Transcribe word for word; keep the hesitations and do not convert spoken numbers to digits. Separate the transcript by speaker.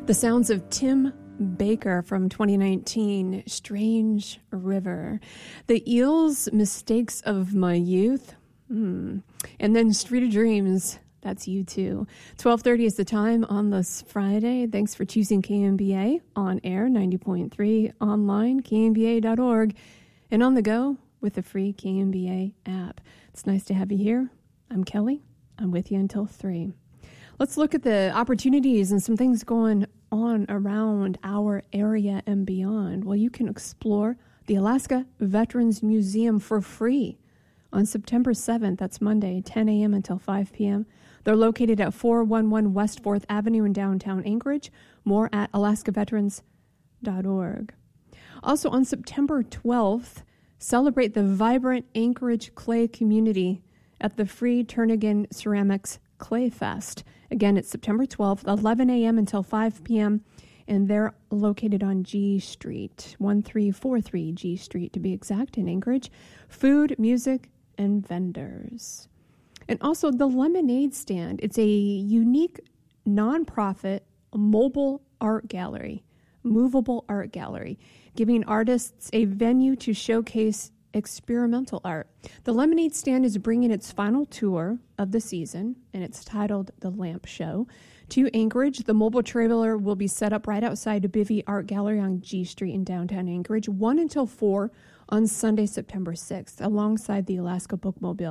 Speaker 1: The sounds of Tim Baker from twenty nineteen, Strange River. The Eels, Mistakes of My Youth. Hmm. And then Street of Dreams. That's you too. twelve thirty is the time on this Friday. Thanks for choosing K M B A on air, ninety point three, online, K M B A dot org, and on the go with the free K M B A app. It's nice to have you here. I'm Kelly. I'm with you until three. Let's look at the opportunities and some things going on around our area and beyond. Well, you can explore the Alaska Veterans Museum for free on September seventh. That's Monday, ten a.m. until five p.m. They're located at four eleven West fourth Avenue in downtown Anchorage. More at alaska veterans dot org. Also on September twelfth, celebrate the vibrant Anchorage clay community at the free Turnagain Ceramics Clay Fest. Again, it's September twelfth, eleven a.m. until five p.m., and they're located on G Street, one three four three G Street to be exact, in Anchorage. Food, music, and vendors. And also the Lemonade Stand. It's a unique nonprofit mobile art gallery, movable art gallery, giving artists a venue to showcase experimental art. The Lemonade Stand is bringing its final tour of the season, and it's titled The Lamp Show, to Anchorage. The mobile trailer will be set up right outside the Bivy Art Gallery on G Street in downtown Anchorage, one until four on Sunday, September sixth, alongside the Alaska Bookmobile.